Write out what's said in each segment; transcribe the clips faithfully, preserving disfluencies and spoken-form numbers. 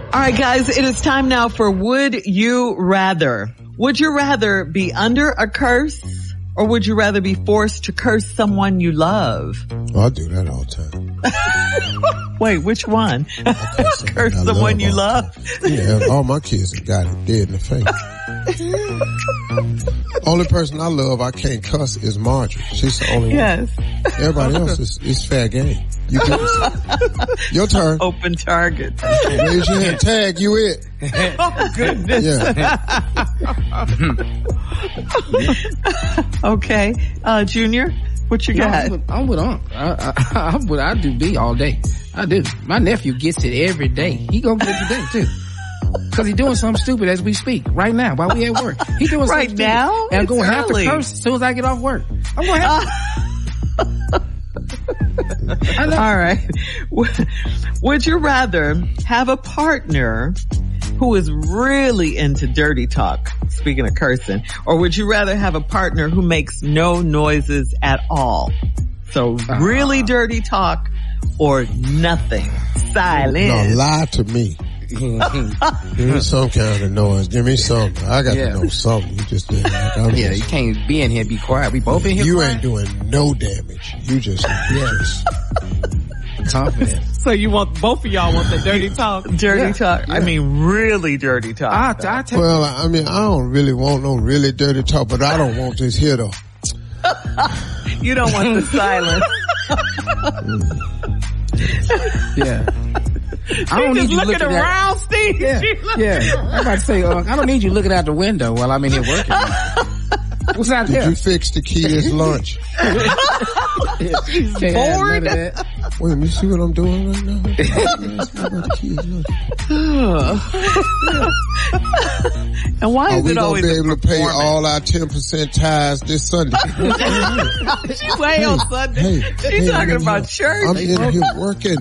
All right, guys, it is time now for Would You Rather. Would you rather be under a curse or would you rather be forced to curse someone you love? Oh, I do that all the time. Wait, which one? Curse I someone love you all love? Yeah, all my kids have got it dead in the face. Only person I love I can't cuss is Marjorie. She's the only yes. one. Everybody else is, is fair game. You can Your turn. Open target. Raise your hand. Tag, you it. Oh, goodness. Yeah. Okay. Uh, Junior, what you no, got? I'm with, I'm with Unc. I, I, I'm with, I do B all day. I do. My nephew gets it every day. He gonna get it today too. Cause he's doing something stupid as we speak, right now, while we at work. He's doing right something now? stupid. And I'm going to have to early. curse as soon as I get off work. I'm going to have to. Uh, all right. Would you rather have a partner who is really into dirty talk, speaking of cursing, or would you rather have a partner who makes no noises at all? So uh, really dirty talk or nothing. Silence. No, lie to me. Give me some kind of noise. Give me something. I got yeah. to know something. You just didn't like, I'm Yeah, just, you can't be in here and be quiet. We both in here You quiet. ain't doing no damage. You just, yes. Confident. So you want, both of y'all want the dirty talk? Dirty yeah. talk. Yeah. I mean, really dirty talk. I, I take well, I mean, I don't really want no really dirty talk, but I don't want this here though. You don't want the silence. Yeah. I don't She's need you looking looking around, at, Steve. Yeah, yeah. I'm about to say, uh, I don't need you looking out the window while I'm in here working. What's out Did there? you fix the kid's lunch? She's Can't bored. Wait a minute, you see what I'm doing right now? And why Are is we it gonna always be able to pay performance? all our ten percent tithes this Sunday? She's way on Sunday. Hey, She's hey, talking I'm about here. church. I'm in here working.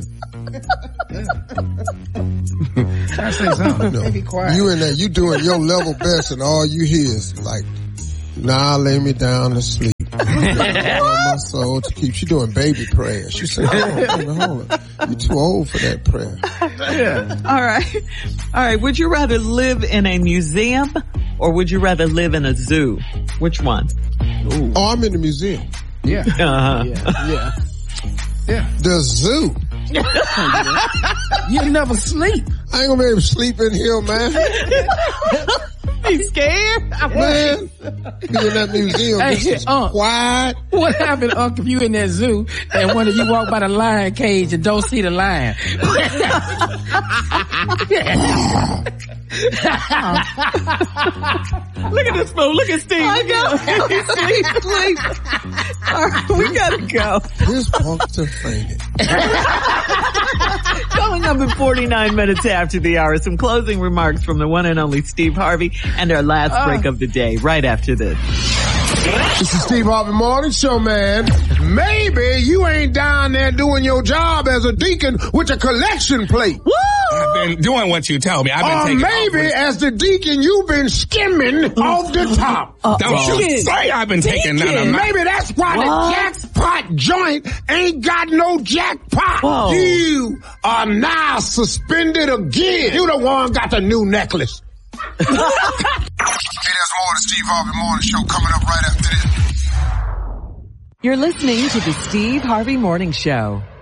Try to say something. No, Be quiet. you in there, you doing your level best, and all you hear is like, "Nah, lay me down to sleep." My soul to keep. She doing baby prayers. She said, "Hold on, hold on. You're too old for that prayer." Yeah. All right. All right. Would you rather live in a museum or would you rather live in a zoo? Which one? Ooh. Oh, I'm in the museum. Yeah. Uh-huh. Yeah. Yeah. Yeah. The zoo. You never sleep. I ain't gonna be able to sleep in here, man. You scared? Man, be in that museum. Hey, This is uh, quiet. What happened, Unc, if you in that zoo and one of you walk by the lion cage and don't see the lion? Look at this fool. Look at Steve. I know. Sleep, sleep. All right, we gotta go. This punk's are fainted. Coming up in forty-nine minutes after the hour, some closing remarks from the one and only Steve Harvey and our last uh, break of the day right after this. This is Steve Harvey Morning Show, man. Maybe you ain't down there doing your job as a deacon with a collection plate. Woo! I've been doing what you tell me. I've been or taking maybe off as the deacon you've been skimming off the top. Uh, Don't you say I've been taking none of my... Maybe that's why what? the jackpot joint ain't got no jackpot. Whoa. You are now suspended again. You the one got the new necklace. Hey, there's more of the Steve Harvey Morning Show coming up right after this. You're listening to the Steve Harvey Morning Show.